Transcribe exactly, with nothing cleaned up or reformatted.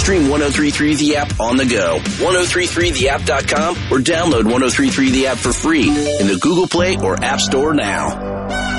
Stream one oh three three The App on the go. ten thirty-three the app dot com or download ten thirty-three The App for free in the Google Play or App Store now.